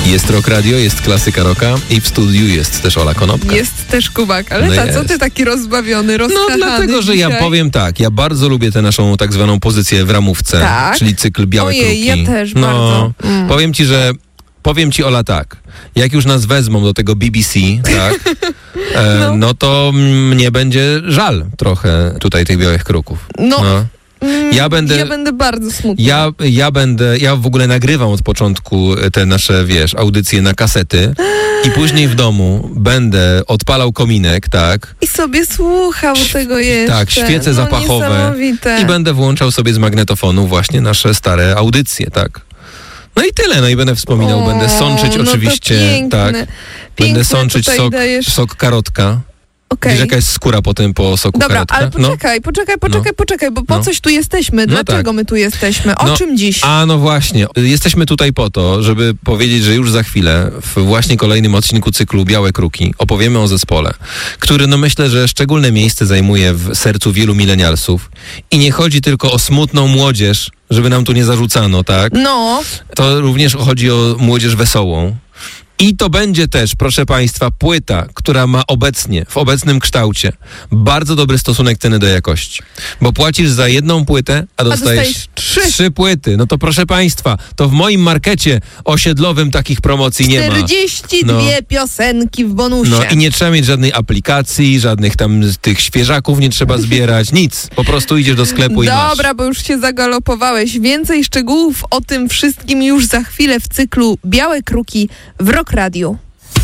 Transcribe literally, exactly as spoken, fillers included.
Jest Rock Radio, jest Klasyka Rocka i w studiu jest też Ola Konopka. Jest też Kubak, ale No ta, co jest. ty taki rozbawiony, No rozkochany dlatego, że ja dzisiaj? powiem tak, ja bardzo lubię tę naszą tak zwaną pozycję w ramówce, Tak? czyli cykl Białe Ojej, Kruki. ja też no, bardzo. Mm. Powiem ci, że Powiem ci, Ola, tak, jak już nas wezmą do tego B B C, tak, e, No. no to mnie będzie żal trochę tutaj tych Białych Kruków. No, No. mm, Ja będę- ja będę bardzo smutna. Ja, ja będę, ja w ogóle nagrywam od początku te nasze, wiesz, audycje na kasety i później w domu będę odpalał kominek, tak, I sobie słuchał tego jeszcze. tak, świece no, zapachowe niesamowite. i będę włączał sobie z magnetofonu właśnie nasze stare audycje, tak. No i tyle, no i będę wspominał, O, będę sączyć no to oczywiście, piękne, tak, piękne będę sączyć tutaj sok, dajesz. sok karotka. Okej. Wiesz, jaka jest skóra po tym, po soku Dobra, karotka? ale No. poczekaj, poczekaj, poczekaj, No. poczekaj, bo po No. coś tu jesteśmy. Dlaczego tak. my tu jesteśmy? O No, czym dziś? A no właśnie, jesteśmy tutaj po to, żeby powiedzieć, że już za chwilę w właśnie kolejnym odcinku cyklu Białe Kruki opowiemy o zespole, który no myślę, że szczególne miejsce zajmuje w sercu wielu milenialsów i nie chodzi tylko o smutną młodzież, żeby nam tu nie zarzucano, tak? No, To również chodzi o młodzież wesołą. I to będzie też, proszę Państwa, płyta, która ma obecnie, w obecnym kształcie, bardzo dobry stosunek ceny do jakości. Bo płacisz za jedną płytę, a dostajesz, dostajesz trzy. trzy płyty. No to proszę Państwa, to w moim markecie osiedlowym takich promocji nie ma. czterdzieści dwie No. piosenki w bonusie. No i nie trzeba mieć żadnej aplikacji, żadnych tam z tych świeżaków nie trzeba zbierać, nic. Po prostu idziesz do sklepu i masz. Dobra, bo już się zagalopowałeś. Więcej szczegółów o tym wszystkim już za chwilę w cyklu Białe Kruki w Rock Radio.